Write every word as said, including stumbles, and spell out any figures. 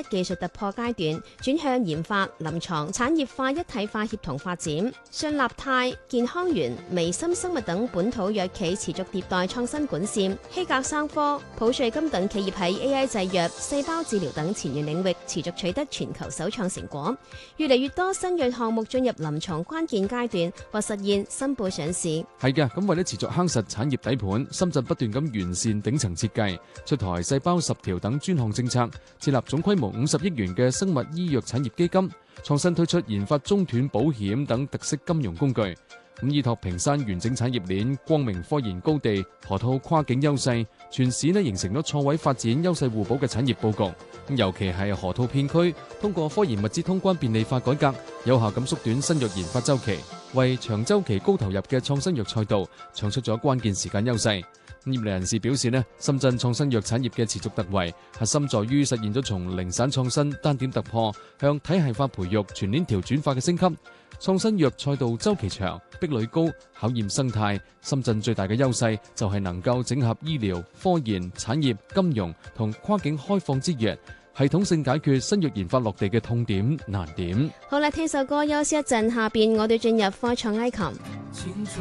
一技術突破階段，轉向研發、臨床、產業化一體化協同發展。信立泰、健康園、微心生物等本土藥企持續迭代創新管線，希格生科、普瑞金等企業喺 A I 製藥、細胞治療等前沿領域持續取得全球首創成果。越嚟越多新藥項目進入臨床關鍵階段或實現申報上市。 係嘅，咁為咗持續夯實產業底盤，深圳不斷咁完善頂層設計，出台細胞十條等專項政策，設立總規模五十億元嘅生物醫藥產業基金，創新推出研發中斷保險等特色金融工具。咁依託屏山完整產業鏈、光明科研高地、河套跨境優勢，全市呢形成咗錯位發展、優勢互補嘅產業佈局。尤其係河套片區，通過科研物資通關便利化改革，有效咁縮短新藥研發週期，為長週期高投入嘅創新藥賽道搶出咗關鍵時間優勢。業內人士表示呢，深圳創新藥產業嘅持續突圍，核心在於實現咗從零散創新單點突破向體系化培育全鏈條轉化嘅升級。創新藥賽道週期長、壁壘高、考驗生態。深圳最大嘅優勢就係能夠整合醫療、科研、產業、金融同跨境開放資源，系統性解決新藥研發落地嘅痛點難點。 好啦，聽首歌休息一陣，下邊我哋進入科創埃琴。